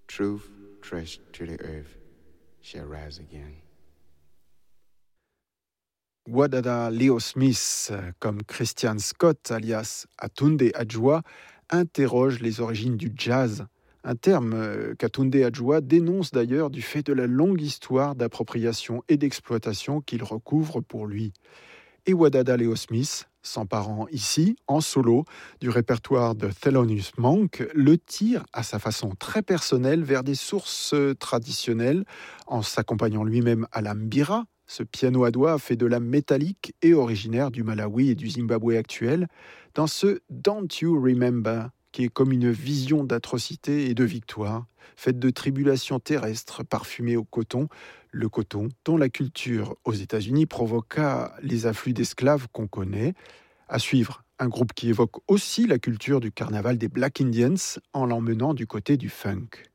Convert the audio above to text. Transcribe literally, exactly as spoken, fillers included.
Truth, trust to the earth, shall rise again. Wadada Leo Smith, comme Christian Scott, alias Atunde Adjoa, interroge les origines du jazz, un terme qu'Atunde Adjoa dénonce d'ailleurs du fait de la longue histoire d'appropriation et d'exploitation qu'il recouvre pour lui. Et Wadada Leo Smith, s'emparant ici, en solo, du répertoire de Thelonious Monk, le tire à sa façon très personnelle vers des sources traditionnelles, en s'accompagnant lui-même à la mbira, ce piano à doigts fait de la métallique et originaire du Malawi et du Zimbabwe actuel, dans ce « Don't You Remember » qui est comme une vision d'atrocité et de victoire, faite de tribulations terrestres parfumées au coton, le coton dont la culture aux États-Unis provoqua les afflux d'esclaves qu'on connaît. À suivre, un groupe qui évoque aussi la culture du carnaval des Black Indians en l'emmenant du côté du funk.